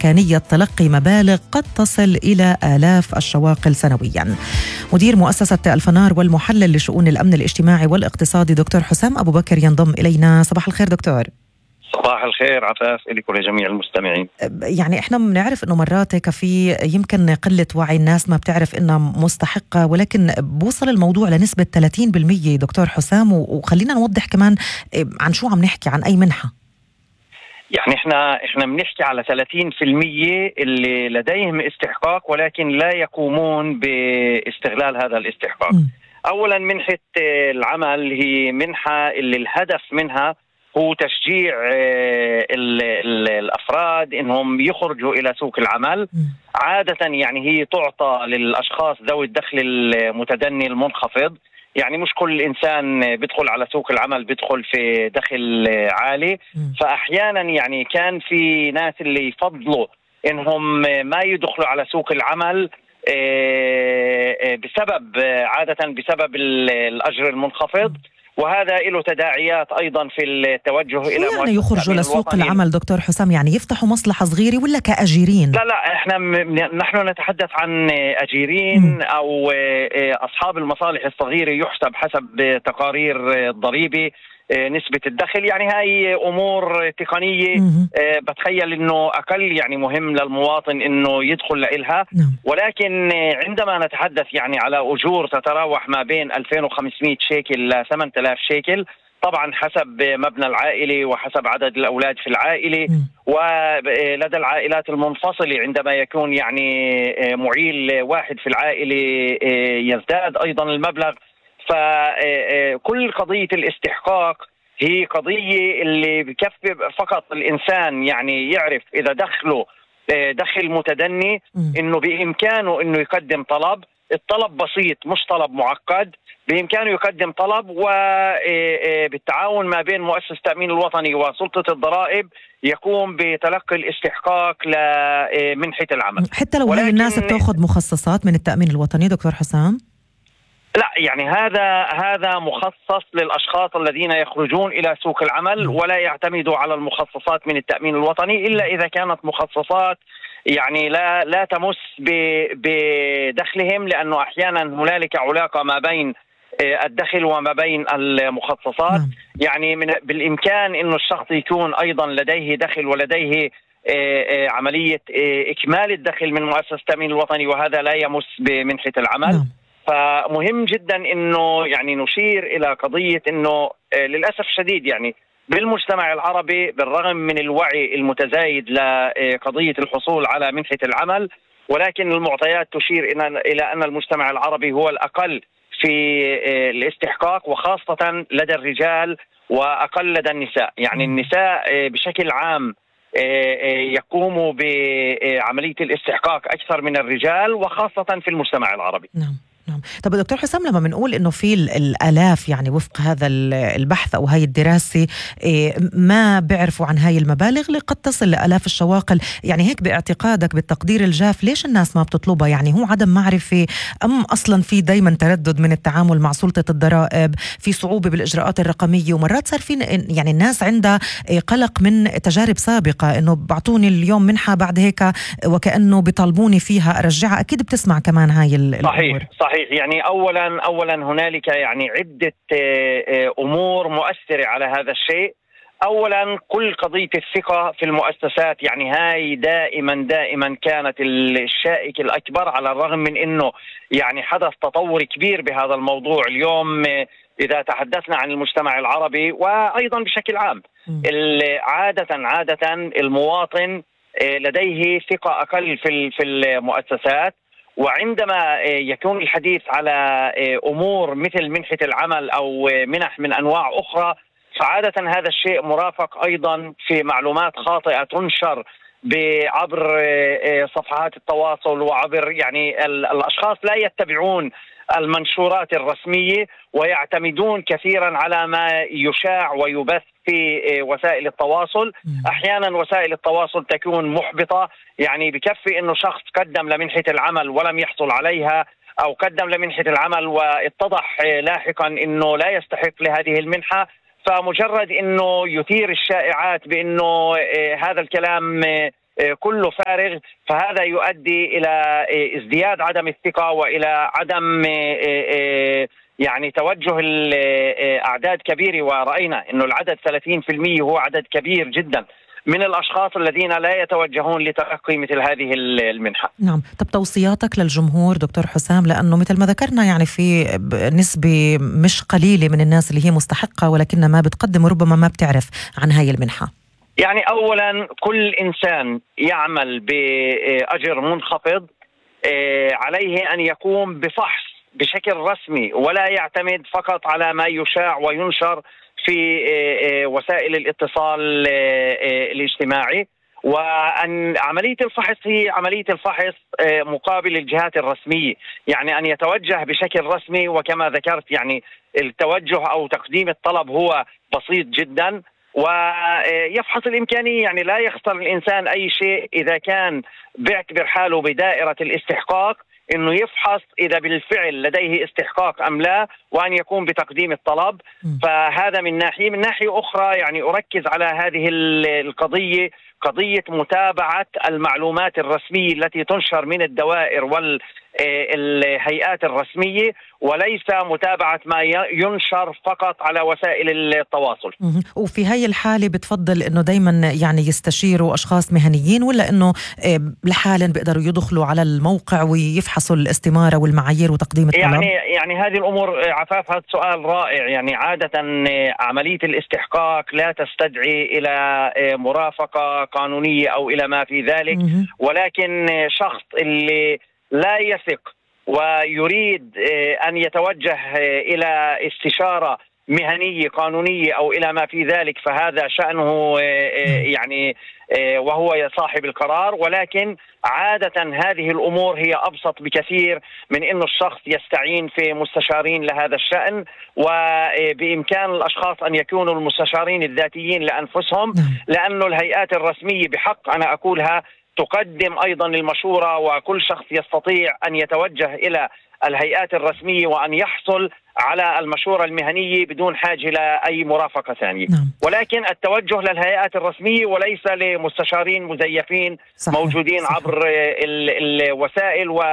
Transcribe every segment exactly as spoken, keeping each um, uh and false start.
إمكانية تلقي مبالغ قد تصل إلى آلاف الشواقل سنويا. مدير مؤسسة الفنار والمحلل لشؤون الأمن الاجتماعي والاقتصادي دكتور حسام أبو بكر ينضم إلينا. صباح الخير دكتور. صباح الخير عفاف إليك ولجميع المستمعين. يعني إحنا بنعرف إنه مرات هيك في يمكن قلة وعي، الناس ما بتعرف إنها مستحقة، ولكن بوصل الموضوع لنسبة ثلاثين بالمئة دكتور حسام. وخلينا نوضح كمان عن شو عم نحكي، عن أي منحة. يعني إحنا إحنا بنحكي على ثلاثين بالمئة اللي لديهم استحقاق ولكن لا يقومون باستغلال هذا الاستحقاق. م. أولا منحة العمل هي منحة اللي الهدف منها هو تشجيع ال ال الأفراد إنهم يخرجوا إلى سوق العمل. عادة يعني هي تعطى للأشخاص ذوي الدخل المتدني المنخفض، يعني مش كل إنسان بيدخل على سوق العمل بيدخل في دخل عالي. فأحيانا يعني كان في ناس اللي يفضلوا إنهم ما يدخلوا على سوق العمل بسبب عادة بسبب الأجر المنخفض، وهذا له تداعيات أيضا في التوجه إلى يعني يخرجوا لسوق العمل دكتور حسام، يعني يفتحوا مصلحة صغيرة ولا كأجيرين؟ لا لا احنا م... نحن نتحدث عن أجيرين م. أو أصحاب المصالح الصغيرة، يحسب حسب تقارير الضريبة نسبة الدخل. يعني هاي أمور تقنية م. بتخيل إنه أقل يعني مهم للمواطن إنه يدخل لإلها. م. ولكن عندما نتحدث يعني على أجور تتراوح ما بين ألفين وخمسمئة شيكل ل ثمانية آلاف شيكل، طبعا حسب مبنى العائلة وحسب عدد الأولاد في العائلة. م. ولدى العائلات المنفصلة عندما يكون يعني معيل واحد في العائلة يزداد أيضا المبلغ. فكل قضية الاستحقاق هي قضية اللي بكفي فقط الإنسان يعني يعرف إذا دخله دخل متدني إنه بإمكانه إنه يقدم طلب. الطلب بسيط مش طلب معقد، بإمكانه يقدم طلب، وبالتعاون ما بين مؤسسة التأمين الوطني وسلطة الضرائب يقوم بتلقي الاستحقاق لمنحة العمل. حتى لو هاي الناس بتأخذ مخصصات من التأمين الوطني دكتور حسام؟ لا، يعني هذا هذا مخصص للأشخاص الذين يخرجون إلى سوق العمل ولا يعتمدوا على المخصصات من التأمين الوطني إلا إذا كانت مخصصات يعني لا لا تمس بدخلهم، لأنه أحيانا هنالك علاقة ما بين الدخل وما بين المخصصات. يعني من بالإمكان إنه الشخص يكون أيضا لديه دخل ولديه عملية إكمال الدخل من مؤسسة التأمين الوطني، وهذا لا يمس بمنحة العمل. فمهم جدا إنه يعني نشير إلى قضية إنه للأسف الشديد يعني بالمجتمع العربي بالرغم من الوعي المتزايد لقضية الحصول على منحة العمل، ولكن المعطيات تشير إلى أن المجتمع العربي هو الأقل في الاستحقاق، وخاصة لدى الرجال وأقل لدى النساء. يعني النساء بشكل عام يقوموا بعملية الاستحقاق أكثر من الرجال، وخاصة في المجتمع العربي. نعم. نعم. طب دكتور حسام، لما بنقول إنه في الآلاف يعني وفق هذا البحث أو هاي الدراسة ما بيعرفوا عن هاي المبالغ اللي قد تصل لآلاف الشواقل، يعني هيك باعتقادك بالتقدير الجاف ليش الناس ما بتطلبها؟ يعني هو عدم معرفة أم أصلا في دايما تردد من التعامل مع سلطة الضرائب، في صعوبة بالإجراءات الرقمية، ومرات صار في يعني الناس عندها قلق من تجارب سابقة إنه بعطوني اليوم منحة بعد هيك وكأنه بيطالبوني فيها أرجعها. أكيد بتسمع كمان هاي الأمور. صحيح صحيح. يعني أولا أولا هنالك يعني عدة أمور مؤثرة على هذا الشيء. أولا كل قضية الثقة في المؤسسات، يعني هاي دائما دائما كانت الشائك الأكبر، على الرغم من أنه يعني حدث تطور كبير بهذا الموضوع اليوم إذا تحدثنا عن المجتمع العربي وأيضا بشكل عام. عادة عادة المواطن لديه ثقة أقل في في المؤسسات، وعندما يكون الحديث على أمور مثل منحة العمل أو منح من أنواع أخرى فعادة هذا الشيء مرافق أيضا في معلومات خاطئة تنشر عبر صفحات التواصل وعبر يعني الأشخاص لا يتبعون المنشورات الرسمية ويعتمدون كثيرا على ما يشاع ويبث في وسائل التواصل. أحيانا وسائل التواصل تكون محبطة، يعني بكفي أنه شخص قدم لمنحة العمل ولم يحصل عليها، أو قدم لمنحة العمل واتضح لاحقا أنه لا يستحق لهذه المنحة، فمجرد أنه يثير الشائعات بأنه هذا الكلام كله فارغ، فهذا يؤدي إلى ازدياد عدم الثقة وإلى عدم يعني توجه الأعداد كبيرة. ورأينا أنه العدد ثلاثين بالمئة هو عدد كبير جدا من الأشخاص الذين لا يتوجهون لتلقي مثل هذه المنحة. نعم. طب توصياتك للجمهور دكتور حسام، لأنه مثل ما ذكرنا يعني في نسبة مش قليلة من الناس اللي هي مستحقة ولكنها ما بتقدم وربما ما بتعرف عن هاي المنحة. يعني أولا كل إنسان يعمل بأجر منخفض عليه أن يقوم بفحص بشكل رسمي ولا يعتمد فقط على ما يشاع وينشر في وسائل الاتصال الاجتماعي. وأن عملية الفحص هي عملية الفحص مقابل الجهات الرسمية، يعني أن يتوجه بشكل رسمي. وكما ذكرت يعني التوجه أو تقديم الطلب هو بسيط جدا ويفحص الإمكانية، يعني لا يخسر الإنسان أي شيء إذا كان بيعتبر حاله بدائرة الاستحقاق، إنه يفحص إذا بالفعل لديه استحقاق أم لا وأن يقوم بتقديم الطلب. فهذا من ناحية. من ناحية أخرى يعني أركز على هذه القضية، قضية متابعة المعلومات الرسمية التي تنشر من الدوائر والهيئات الرسمية، وليس متابعة ما ينشر فقط على وسائل التواصل. وفي هاي الحالة بتفضل إنه دايما يعني يستشيروا أشخاص مهنيين، ولا إنه لحالا بيقدروا يدخلوا على الموقع ويفحصوا الاستمارة والمعايير وتقديم الطلب؟ يعني يعني هذه الأمور عفاف، هذا سؤال رائع. يعني عادة عملية الاستحقاق لا تستدعي إلى مرافقة قانونية أو إلى ما في ذلك، ولكن شخص اللي لا يثق ويريد أن يتوجه إلى استشارة مهنية قانونية أو إلى ما في ذلك فهذا شأنه يعني وهو صاحب القرار. ولكن عادة هذه الأمور هي أبسط بكثير من أن الشخص يستعين في مستشارين لهذا الشأن، وبإمكان الأشخاص أن يكونوا المستشارين الذاتيين لأنفسهم، لأن الهيئات الرسمية بحق أنا أقولها تقدم أيضا المشورة، وكل شخص يستطيع أن يتوجه إلى الهيئات الرسمية وأن يحصل على المشورة المهنية بدون حاجة لأي مرافقة ثانية. نعم. ولكن التوجه للهيئات الرسمية وليس لمستشارين مزيفين صحيح. موجودين صحيح. عبر الوسائل و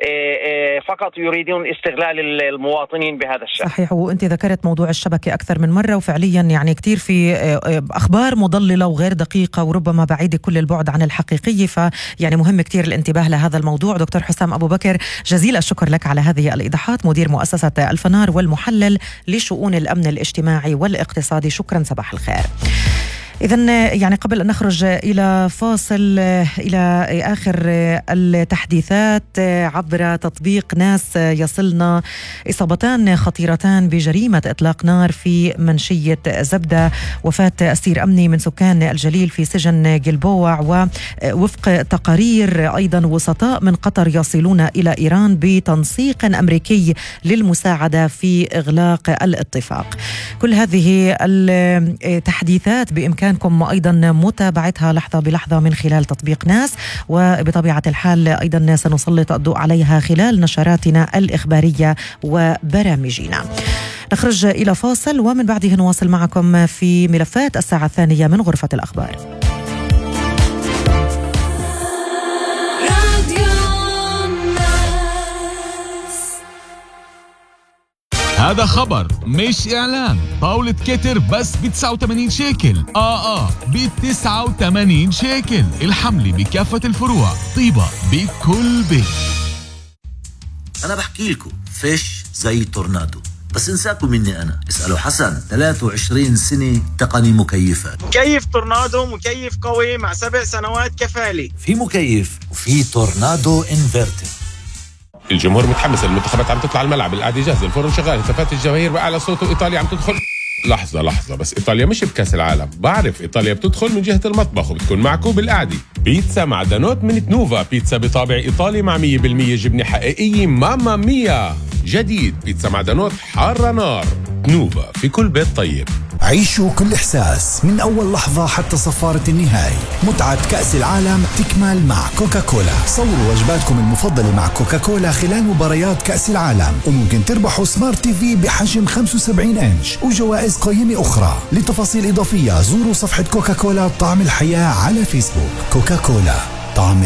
فقط يريدون استغلال المواطنين بهذا الشأن. صحيح. وانت ذكرت موضوع الشبكة أكثر من مرة، وفعليا يعني كتير في أخبار مضللة وغير دقيقة وربما بعيدة كل البعد عن الحقيقية، فيعني مهم كتير الانتباه لهذا الموضوع. دكتور حسام أبو بكر، جزيل الشكر لك على هذه الإيضاحات، مدير مؤسسة الفنار والمحلل لشؤون الأمن الاجتماعي والاقتصادي. شكرا، صباح الخير. إذن يعني قبل أن نخرج إلى فاصل، إلى آخر التحديثات عبر تطبيق ناس يصلنا إصابتان خطيرتان بجريمة إطلاق نار في منشية زبدة، وفاة أسير أمني من سكان الجليل في سجن جلبوع. ووفق تقارير أيضا وسطاء من قطر يصلون إلى إيران بتنسيق أمريكي للمساعدة في إغلاق الاتفاق. كل هذه التحديثات بإمكان كم أيضا متابعتها لحظة بلحظة من خلال تطبيق ناس، وبطبيعة الحال أيضا سنسلط الضوء عليها خلال نشراتنا الإخبارية وبرامجنا. نخرج إلى فاصل ومن بعده نواصل معكم في ملفات الساعة الثانية من غرفة الأخبار. هذا خبر مش إعلان. طاولة كتر بس ب تسعة وثمانين شيكل. آه آه ب تسعة وثمانين شيكل. الحملة بكافة الفروع، طيبة بكل بيت. أنا بحكي لكم فيش زي تورنادو، بس انساكم مني أنا. اسألوا حسن، ثلاثة وعشرين سنة تقني مكيفات. مكيف تورنادو، مكيف قوي مع سبع سنوات كفالي. في مكيف وفي تورنادو انفرتر. الجمهور متحمس، المنتخبات عم تطلع الملعب، القعده جاهزه، الفرن شغال، هتافات الجماهير بأعلى صوت، وإيطاليا عم تدخل. لحظه لحظه بس، إيطاليا مش بكاس العالم. بعرف إيطاليا بتدخل من جهه المطبخ وبتكون معكم بالقعده. بيتزا معدنوت من تنوفا، بيتزا بطابع إيطالي مع مية بالمية جبنه حقيقيه. ماما ميا جديد، بيتزا معدنوت حاره نار. تنوفا، في كل بيت طيب. عيشوا كل إحساس من أول لحظة حتى صفارة النهائي. متعة كأس العالم تكمل مع كوكاكولا. صوروا وجباتكم المفضلة مع كوكاكولا خلال مباريات كأس العالم، وممكن تربحوا سمارت تي في بحجم خمسة وسبعين إنش وجوائز قيمة أخرى. لتفاصيل إضافية زوروا صفحة كوكاكولا طعم الحياة على فيسبوك. كوكاكولا، طعم